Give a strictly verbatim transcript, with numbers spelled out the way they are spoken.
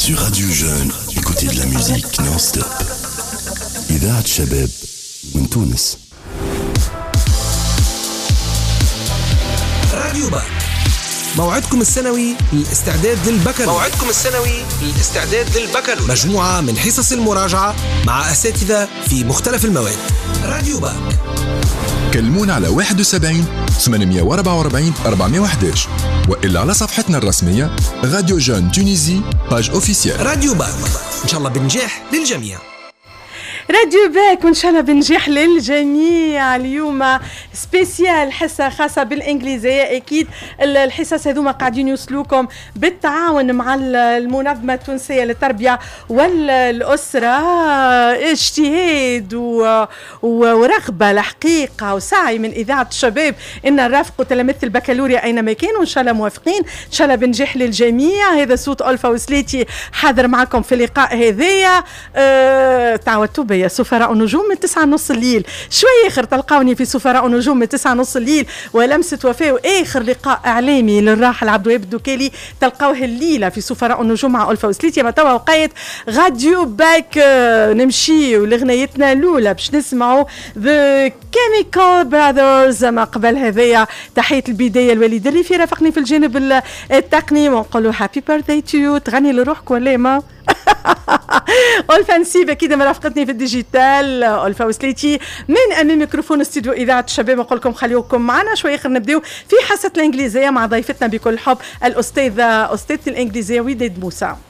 Sur Radio Jeune, écoutez de la musique non-stop. إذاعة شباب من تونس. راديو باك، موعدكم السنوي للاستعداد للبكالوريا. موعدكم السنوي للاستعداد للبكالوريا. مجموعة من حصص المراجعة مع أساتذة في مختلف المواد. راديو باك. كلمونا على واحد وسبعين ثمانمية وأربعة وأربعين أربعمية وأحد عشر وإلا على صفحتنا الرسمية راديو جون تونيزي باج أوفيسيال. راديو باك، إن شاء الله بنجاح للجميع. راديو باك وإن شاء الله بنجاح للجميع. اليوم سبيسيال حصة خاصة بالإنجليزية. أكيد الحصص هذوما قاعدين يوصلوكم بالتعاون مع المنظمة التونسية للتربية والأسرة. اجتهاد ورغبة الحقيقة وسعي من إذاعة الشباب إن نرافقوا تلاميذ البكالوريا أينما كانوا. إن شاء الله موافقين، إن شاء الله بنجاح للجميع. هذا صوت ألفا وسليتي حاضر معكم في اللقاء هذايا. أه تعودتوا بيا سفراء النجوم من تسعة نص الليل، شوي آخر تلقاوني في سفراء النجوم من تسعة نص الليل ولمسة وفاة، وآخر لقاء إعلامي للراحل عبد الوهاب الدكالي تلقاوه الليلة في سفراء النجوم مع ألفا وسليتي. ما توا وقاية راديو باك نمشي ولغنيتنا الأولى باش نسمعوا The Chemical Brothers. ما قبل هذايا تحية البداية الوليد اللي في رافقني في الجانب التقني ونقولوا Happy Birthday to you. تغني لروحك ولا ما؟ ألفا نسيبة كده مرافقتني في الديجيتال ألفا وسليتي من أمام ميكروفون استديو إذاعة الشباب. أقول لكم خليكم معنا شوي آخر نبدأ في حصة الإنجليزية مع ضيفتنا بكل حب الأستاذة أستاذة الإنجليزية وداد موسى.